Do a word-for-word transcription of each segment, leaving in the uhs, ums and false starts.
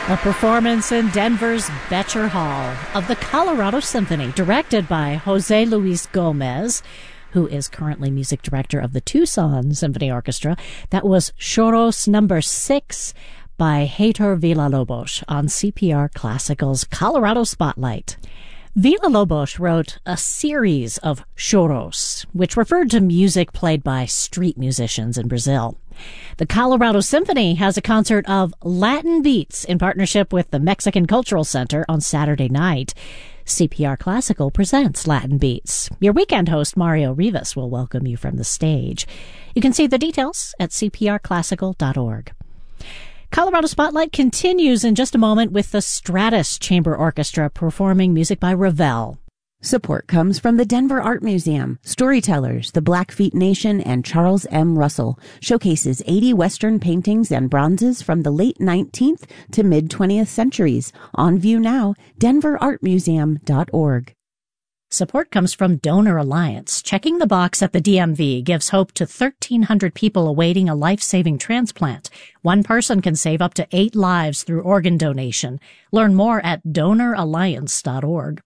A performance in Denver's Becher Hall of the Colorado Symphony, directed by Jose Luis Gomez, who is currently music director of the Tucson Symphony Orchestra. That was Choros number six by Heitor Villa-Lobos on C P R Classical's Colorado Spotlight. Villa-Lobos wrote a series of choros, which referred to music played by street musicians in Brazil. The Colorado Symphony has a concert of Latin beats in partnership with the Mexican Cultural Center on Saturday night. C P R Classical presents Latin Beats. Your weekend host, Mario Rivas, will welcome you from the stage. You can see the details at c p r classical dot org. Colorado Spotlight continues in just a moment with the Stratus Chamber Orchestra performing music by Ravel. Support comes from the Denver Art Museum, Storytellers, the Blackfeet Nation, and Charles M. Russell. Showcases eighty Western paintings and bronzes from the late nineteenth to mid-twentieth centuries. On view now, denver art museum dot org. Support comes from Donor Alliance. Checking the box at the D M V gives hope to thirteen hundred people awaiting a life-saving transplant. One person can save up to eight lives through organ donation. Learn more at donor alliance dot org.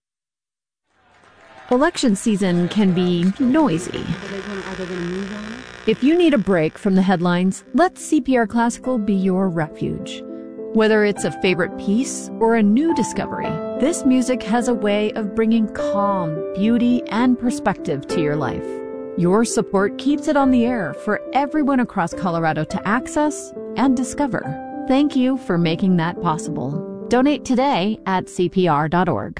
Election season can be noisy. If you need a break from the headlines, let C P R Classical be your refuge. Whether it's a favorite piece or a new discovery, this music has a way of bringing calm, beauty, and perspective to your life. Your support keeps it on the air for everyone across Colorado to access and discover. Thank you for making that possible. Donate today at c p r dot org.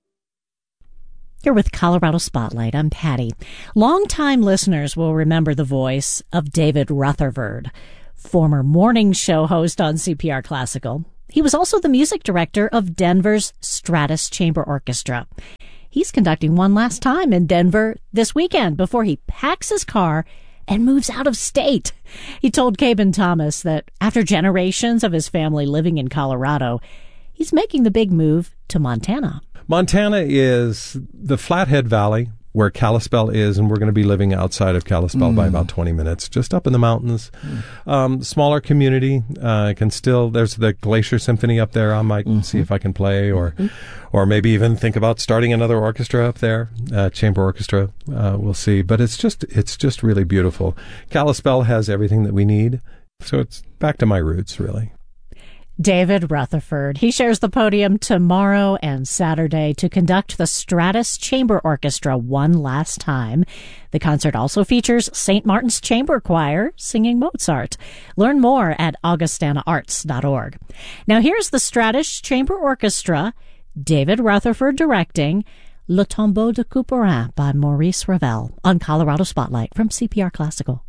Here with Colorado Spotlight, I'm Patty. Longtime listeners will remember the voice of David Rutherford, former morning show host on C P R Classical. He was also the music director of Denver's Stratus Chamber Orchestra. He's conducting one last time in Denver this weekend before he packs his car and moves out of state. He told Caben Thomas that after generations of his family living in Colorado, he's making the big move to Montana. Montana is the Flathead Valley, where Kalispell is, and we're going to be living outside of Kalispell mm. by about twenty minutes, just up in the mountains. Mm. Um, smaller community, uh, can still, there's the Glacier Symphony up there. I might mm-hmm. see if I can play, or mm-hmm. or maybe even think about starting another orchestra up there, uh, chamber orchestra. Uh, we'll see. But it's just, it's just really beautiful. Kalispell has everything that we need. So it's back to my roots, really. David Rutherford. He shares the podium tomorrow and Saturday to conduct the Stratus Chamber Orchestra one last time. The concert also features Saint Martin's Chamber Choir singing Mozart. Learn more at augustana arts dot org. Now here's the Stratus Chamber Orchestra, David Rutherford directing Le Tombeau de Couperin by Maurice Ravel on Colorado Spotlight from C P R Classical.